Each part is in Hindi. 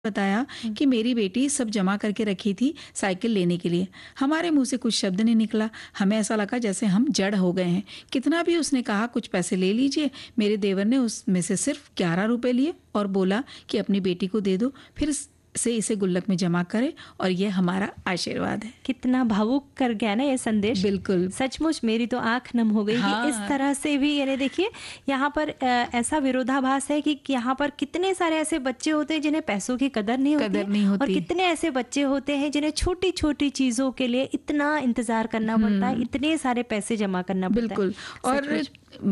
बताया कि मेरी बेटी सब जमा करके रखी थी साइकिल लेने के लिए। हमारे मुंह से कुछ शब्द नहीं निकला। हमें ऐसा लगा जैसे हम जड़ हो गए हैं। कितना भी उसने कहा कुछ पैसे ले लीजिए, मेरे देवर ने उसमें से सिर्फ 11 रुपए लिए और बोला कि अपनी बेटी को दे दो, फिर से इसे गुल्लक में जमा करे और ये हमारा आशीर्वाद है। कितना भावुक कर गया ना ये संदेश। बिल्कुल, सचमुच मेरी तो आंख नम हो गई कि इस तरह से भी, यानी देखिए यहाँ पर ऐसा विरोधाभास है कि यहाँ पर कितने सारे ऐसे बच्चे होते हैं जिन्हें पैसों की कदर नहीं होती, और कितने ऐसे बच्चे होते हैं जिन्हें छोटी छोटी चीजों के लिए इतना इंतजार करना पड़ता है, इतने सारे पैसे जमा करना पड़ता है। बिल्कुल। और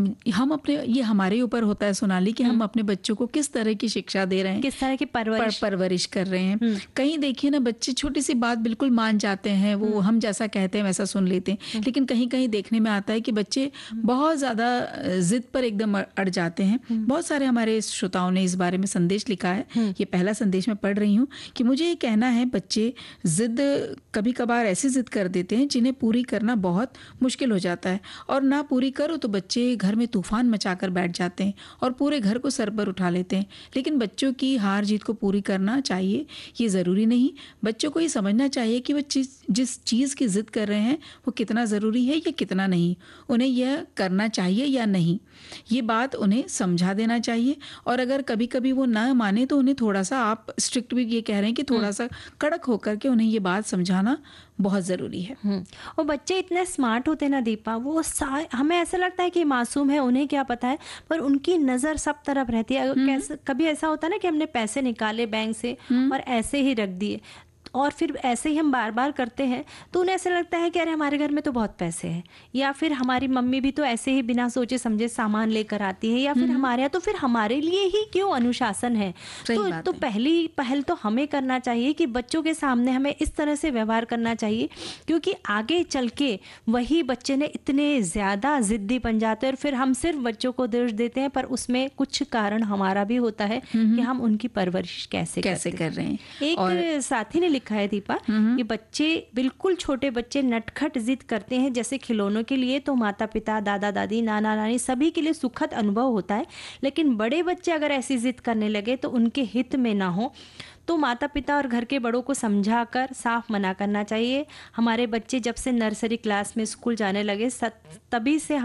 हम अपने, ये हमारे ऊपर होता है सोनाली कि हम अपने बच्चों को किस तरह की शिक्षा दे रहे हैं, किस तरह की परवरिश कर रहे हैं। कहीं देखिए ना, बच्चे छोटी सी बात बिल्कुल मान जाते हैं, वो हम जैसा कहते हैं वैसा सुन लेते हैं। लेकिन कहीं कहीं देखने में आता है कि बच्चे बहुत ज्यादा जिद पर एकदम अड़ जाते हैं। बहुत सारे हमारे श्रोताओं ने इस बारे में संदेश लिखा है। ये पहला संदेश मैं पढ़ रही हूँ कि मुझे ये कहना है, बच्चे जिद कभी कभार ऐसी जिद कर देते हैं जिन्हें पूरी करना बहुत मुश्किल हो जाता है, और ना पूरी करो तो बच्चे घर में तूफान मचाकर बैठ जाते हैं और पूरे घर को सर पर उठा लेते हैं। लेकिन बच्चों की हार जीत को पूरी करना चाहिए, ये ज़रूरी नहीं। बच्चों को ये समझना चाहिए कि वो जिस चीज़ की जिद कर रहे हैं वो कितना ज़रूरी है या कितना नहीं, उन्हें यह करना चाहिए या नहीं, ये बात उन्हें समझा देना चाहिए। और अगर कभी कभी वो ना माने तो उन्हें थोड़ा सा, आप स्ट्रिक्ट भी ये कह रहे हैं कि थोड़ा सा कड़क होकर के उन्हें ये बात समझाना बहुत ज़रूरी है। और बच्चे इतने स्मार्ट होते हैं ना दीपा, वो हमें ऐसा लगता है कि मासूम है, उन्हें क्या पता है, पर उनकी नज़र सब तरफ रहती है। कभी ऐसा होता है ना कि हमने पैसे निकाले बैंक से और ऐसे ही रख दिए, और फिर ऐसे ही हम बार बार करते हैं, तो उन्हें ऐसा लगता है कि अरे हमारे घर में तो बहुत पैसे हैं, या फिर हमारी मम्मी भी तो ऐसे ही बिना सोचे समझे सामान लेकर आती है, या फिर हमारे यहाँ तो फिर हमारे लिए ही क्यों अनुशासन है। तो पहली पहल तो हमें करना चाहिए कि बच्चों के सामने हमें इस तरह से व्यवहार करना चाहिए, क्योंकि आगे चल के वही बच्चे ने इतने ज़्यादा ज़िद्दी बन जाते हैं, और फिर हम सिर्फ बच्चों को दोष देते हैं, पर उसमें कुछ कारण हमारा भी होता है कि हम उनकी परवरिश कैसे कर रहे हैं। एक साथी ने लिखा है दीपा कि बच्चे, बिल्कुल छोटे बच्चे नटखट जिद करते हैं जैसे खिलौनों के लिए, तो माता पिता, दादा दादी, नाना नानी सभी के लिए सुखद अनुभव होता है। लेकिन बड़े बच्चे अगर ऐसी जिद करने लगे तो उनके हित में ना हो, तो माता पिता और घर के बड़ों को समझाकर साफ मना करना चाहिए। हमारे बच्चे जब से नर्सरी क्लास में स्कूल जाने लगे, तभी से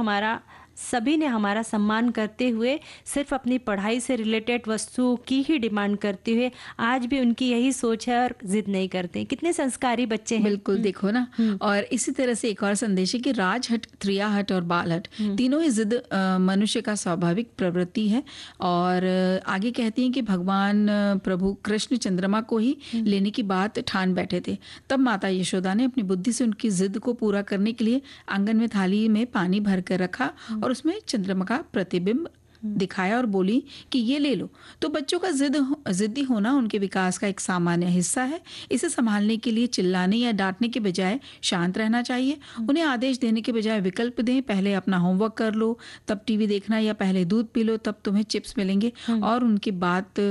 सभी ने हमारा सम्मान करते हुए सिर्फ अपनी पढ़ाई से रिलेटेड वस्तुओं की ही डिमांड करते हुए आज भी उनकी यही सोच है और जिद नहीं करते। कितने संस्कारी बच्चे हैं। बिल्कुल, देखो ना। और इसी तरह से एक और संदेश है कि राजहट, त्रियाहट और बालहट तीनों ही जिद मनुष्य का स्वाभाविक प्रवृत्ति है। और आगे कहती हैं कि भगवान प्रभु कृष्ण चंद्रमा को ही लेने की बात ठान बैठे थे। तब माता यशोदा ने अपनी बुद्धि से उनकी जिद को पूरा करने के लिए आंगन में थाली में पानी भर कर रखा और उसमें चंद्रमा का प्रतिबिंब दिखाया और बोली कि ये ले लो। तो बच्चों का जिद्दी होना उनके विकास का एक सामान्य हिस्सा है। इसे संभालने के लिए चिल्लाने या डांटने के बजाय शांत रहना चाहिए। उन्हें आदेश देने के बजाय विकल्प दें। पहले अपना होमवर्क कर लो, तब टीवी देखना, या पहले दूध पी लो, तब तुम्हें चिप्स मिलेंगे। और उनकी बात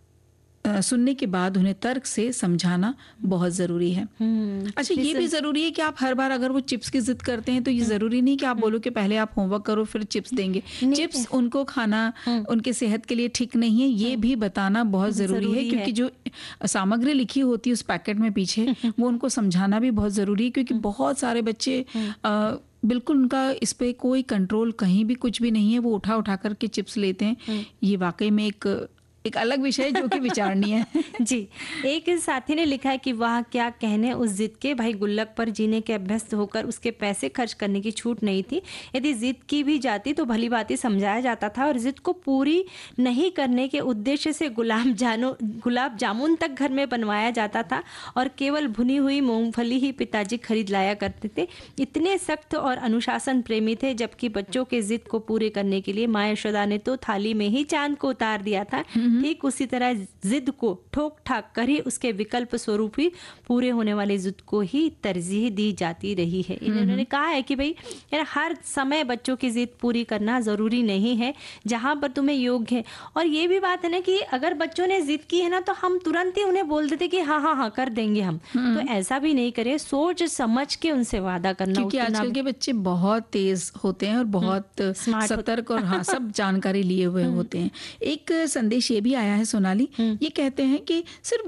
सुनने के बाद उन्हें तर्क से समझाना बहुत जरूरी है। अच्छा, ये भी जरूरी है कि आप हर बार अगर वो चिप्स की जिद करते हैं तो ये जरूरी नहीं कि आप बोलो कि पहले आप होमवर्क करो फिर चिप्स देंगे। चिप्स उनको खाना उनके सेहत के लिए ठीक नहीं है, ये भी बताना बहुत जरूरी है, क्योंकि जो सामग्री लिखी होती है उस पैकेट में पीछे, वो उनको समझाना भी बहुत जरूरी है। क्योंकि बहुत सारे बच्चे बिल्कुल उनका इस पे कोई कंट्रोल कहीं भी कुछ भी नहीं है, वो उठा करके चिप्स लेते हैं। ये वाकई में एक अलग विषय जो कि विचारणीय है। जी, एक साथी ने लिखा है कि वह क्या कहने उस जिद के, भाई गुल्लक पर जीने के अभ्यस्त होकर उसके पैसे खर्च करने की छूट नहीं थी। यदि जिद की भी जाती तो भली भांति समझाया जाता था, और जिद को पूरी नहीं करने के उद्देश्य से गुलाब जामुन तक घर में बनवाया जाता था, और केवल भुनी हुई मूंगफली ही पिताजी खरीद लाया करते थे। इतने सख्त और अनुशासन प्रेमी थे, जबकि बच्चों के जिद को पूरे करने के लिए माँ यशोदा ने तो थाली में ही चांद को उतार दिया था। ठीक उसी तरह जिद को ठोक ठाक कर ही उसके विकल्प स्वरूप ही पूरे होने वाली जिद को ही तरजीह दी जाती रही है। इन्होंने कहा है कि भाई हर समय बच्चों की जिद पूरी करना जरूरी नहीं है, जहां पर तुम्हें योग्य है। और ये भी बात है ना कि अगर बच्चों ने जिद की है ना, तो हम तुरंत ही उन्हें बोल देते कि हाँ हाँ हाँ कर देंगे हम। तो ऐसा भी नहीं करे, सोच समझ के उनसे वादा करना। क्योंकि आजकल के बच्चे बहुत तेज होते हैं और बहुत सतर्क और हाँ सब जानकारी लिए हुए होते हैं। एक संदेश ये भी आया है सोनाली, ये कहते हैं कि सिर्फ